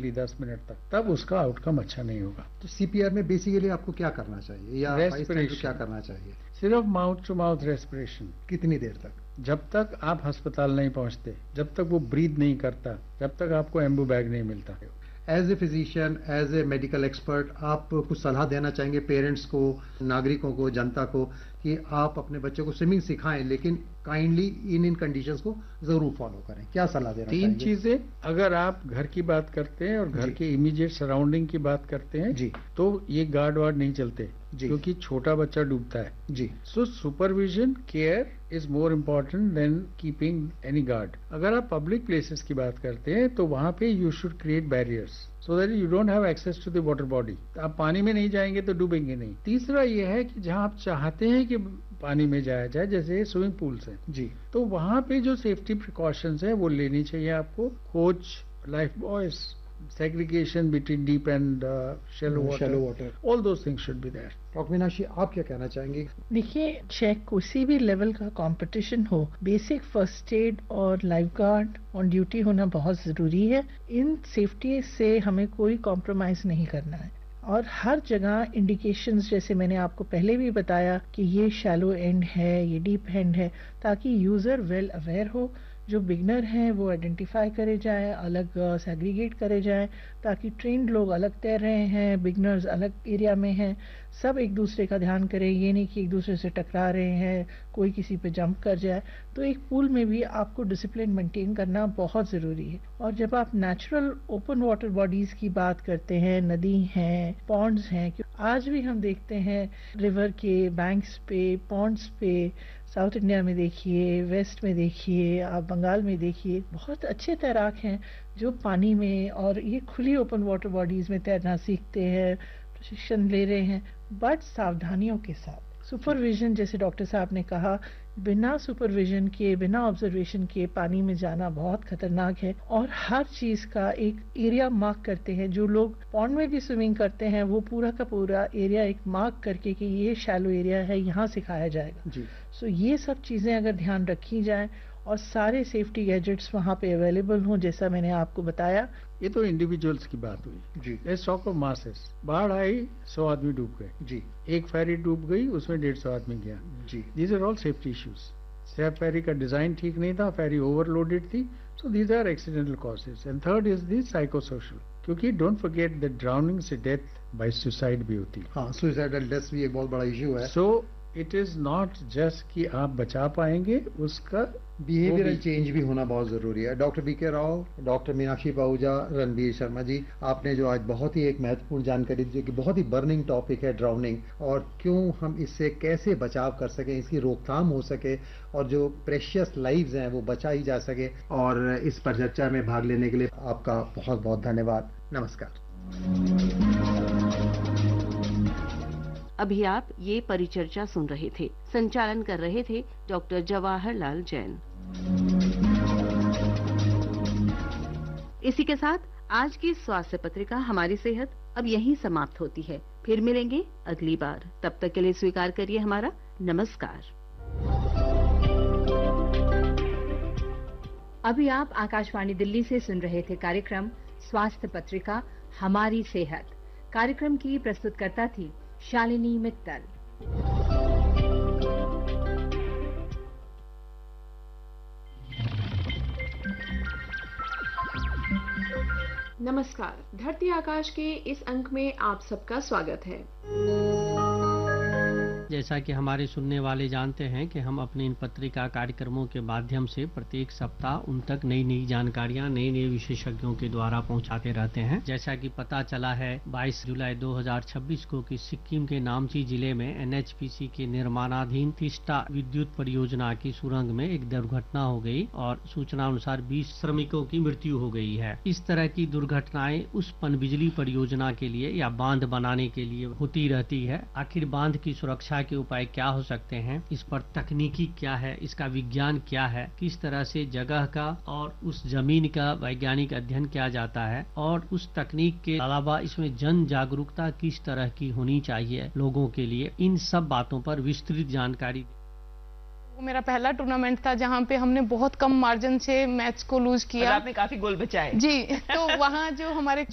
Daily 10 minute तक, तब उसका आउटकम अच्छा नहीं होगा। तो सीपीआर में बेसिकली आपको क्या करना चाहिए या रेस्पिरेशन, क्या करना चाहिए? सिर्फ माउथ टू माउथ रेस्पिरेशन। कितनी देर तक? जब तक आप अस्पताल नहीं पहुंचते, जब तक वो ब्रीथ नहीं करता, जब तक आपको एम्बू बैग नहीं मिलता। As a physician, as a medical expert, आप कुछ सलाह देना चाहेंगे पेरेंट्स को, नागरिकों को, जनता को, कि आप अपने बच्चों को स्विमिंग सिखाएं लेकिन काइंडली इन कंडीशंस को जरूर फॉलो करें? क्या सलाह देना चाहेंगे? 3 चीजें, अगर आप घर की बात करते हैं और घर के इमीडिएट सराउंडिंग की बात करते हैं जी, तो ये गार्ड वार्ड नहीं चलते जी, क्योंकि छोटा बच्चा डूबता है जी। सो supervision care is more important then keeping any guard. अगर आप पब्लिक प्लेसेस की बात करते हैं तो वहां पे you should create barriers so that you don't have access to the water body. आप पानी में नहीं जाएंगे तो डूबेंगे नहीं। तीसरा ये है कि जहां आप चाहते हैं कि पानी में जाया जाए, जैसे स्विमिंग पूल्स हैं जी, तो वहां पे जो सेफ्टी प्रिकॉशंस है वो लेनी चाहिए आपको। Coach, life boys, segregation between deep and shallow water, all those things should be there. Doctor Meenakshi, आप क्या कहना चाहेंगे? देखिए, चाहे किसी भी लेवल का कंपटीशन हो, बेसिक फर्स्ट एड और लाइफ गार्ड ऑन ड्यूटी होना बहुत जरूरी है। इन सेफ्टी से हमें कोई कॉम्प्रोमाइज नहीं करना है और हर जगह इंडिकेशंस, जैसे मैंने आपको पहले भी बताया कि ये शैलो एंड है, ये डीप एंड है, ताकि यूजर वेल अवेयर हो। जो बिगनर हैं वो आइडेंटिफाई करे जाए, अलग सेग्रीगेट करे जाए, ताकि ट्रेंड लोग अलग तैर रहे हैं, बिगनर्स अलग एरिया में हैं, सब एक दूसरे का ध्यान करें। ये नहीं कि एक दूसरे से टकरा रहे हैं, कोई किसी पे जंप कर जाए। तो एक पूल में भी आपको डिसिप्लिन मेंटेन करना बहुत ज़रूरी है। और जब आप नेचुरल ओपन वाटर बॉडीज की बात करते हैं, नदी हैं, पॉन्ड्स हैं, आज भी हम देखते हैं रिवर के बैंक्स पे, पॉन्ड्स पे, साउथ इंडिया में देखिए, वेस्ट में देखिए, आप बंगाल में देखिए, बहुत अच्छे तैराक हैं जो पानी में और ये खुली ओपन वाटर बॉडीज में तैरना सीखते हैं, प्रशिक्षण ले रहे हैं, बट सावधानियों के साथ। सुपरविजन, जैसे डॉक्टर साहब ने कहा, बिना सुपरविजन के, बिना ऑब्जर्वेशन के पानी में जाना बहुत खतरनाक है। और हर चीज का एक एरिया मार्क करते हैं। जो लोग पॉन्ड में भी स्विमिंग करते हैं वो पूरा का पूरा एरिया एक मार्क करके कि ये शैलो एरिया है, यहाँ सिखाया जाएगा जी। सो ये सब चीजें अगर ध्यान रखी जाए और सारे सेफ्टी गैजेट्स वहाँ पे अवेलेबल हों, जैसा मैंने आपको बताया। ये तो इंडिविजुअल्स की बात हुई जी। Let's talk of masses. बाढ़ आई, 100 आदमी डूब गए जी। एक फेरी डूब गई, उसमें 150 आदमी गया जी। These are all safety issues. SAP फेरी का डिजाइन ठीक नहीं था, फेरी ओवरलोडेड थी, so these are accidental causes. And third is the psychosocial, क्योंकि डोंट फॉरगेट दैट ड्राउनिंग से डेथ बाय सुसाइड भी होती है। हाँ, सुसाइडल डेथ भी एक बहुत बड़ा इश्यू है। So it is not just कि आप बचा पाएंगे, उसका बिहेवियरल चेंज भी होना बहुत जरूरी है। Doctor BK Rao, doctor Meenakshi Pahuja, Ranbir Sharma ji, आपने जो आज बहुत ही एक महत्वपूर्ण जानकारी दी कि बहुत ही बर्निंग टॉपिक है ड्राउनिंग, और क्यों हम इससे कैसे बचाव कर सकें, इसकी रोकथाम हो सके और जो प्रेशियस लाइव्स हैं वो बचाई जा सके। और इस पर चर्चा में भाग लेने के लिए आपका बहुत बहुत धन्यवाद। नमस्कार। अभी आप ये परिचर्चा सुन रहे थे। संचालन कर रहे थे डॉक्टर जवाहरलाल जैन। इसी के साथ आज की स्वास्थ्य पत्रिका हमारी सेहत अब यहीं समाप्त होती है। फिर मिलेंगे अगली बार। तब तक के लिए स्वीकार करिए हमारा नमस्कार। अभी आप आकाशवाणी दिल्ली से सुन रहे थे कार्यक्रम स्वास्थ्य पत्रिका हमारी सेहत। कार्यक्रम की प्रस्तुतकर्ता थी शालिनी मित्तल। नमस्कार, धरती आकाश के इस अंक में आप सबका स्वागत है। जैसा कि हमारे सुनने वाले जानते हैं कि हम अपने इन पत्रिका कार्यक्रमों के माध्यम से प्रत्येक सप्ताह उन तक नई नई जानकारियां नए नए विशेषज्ञों के द्वारा पहुंचाते रहते हैं। जैसा कि पता चला है 22 जुलाई 2026 को कि सिक्किम के नामची जिले में एनएचपीसी के निर्माणाधीन तीस्ता विद्युत परियोजना की सुरंग में एक दुर्घटना हो गई और सूचना अनुसार 20 श्रमिकों की मृत्यु हो गई है। इस तरह की दुर्घटनाएं उस पनबिजली परियोजना के लिए या बांध बनाने के लिए होती रहती है। आखिर बांध की सुरक्षा के उपाय क्या हो सकते हैं, इस पर तकनीकी क्या है, इसका विज्ञान क्या है, किस तरह से जगह का और उस जमीन का वैज्ञानिक अध्ययन किया जाता है, और उस तकनीक के अलावा इसमें जन जागरूकता किस तरह की होनी चाहिए लोगों के लिए, इन सब बातों पर विस्तृत जानकारी। वो मेरा पहला टूर्नामेंट था जहाँ पे हमने बहुत कम मार्जिन से मैच को लूज किया। आपने काफी गोल बचाए। जी, तो वहाँ जो हमारे